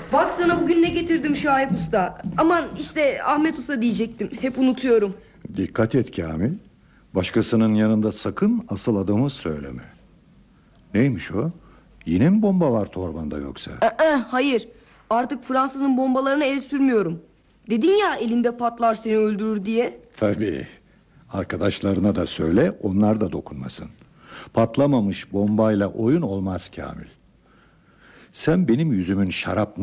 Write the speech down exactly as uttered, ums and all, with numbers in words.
Bak sana bugün ne getirdim Şahip Usta. Aman işte Ahmet Usta diyecektim. Hep unutuyorum. Dikkat et Kamil. Başkasının yanında sakın asıl adamı söyleme. Neymiş o? Yine mi bomba var torbanda yoksa? Ee, hayır. Artık Fransız'ın bombalarına el sürmüyorum. Dedin ya elinde patlar seni öldürür diye. Tabii. Arkadaşlarına da söyle, onlar da dokunmasın. Patlamamış bombayla oyun olmaz Kamil. Sen benim yüzümün şarap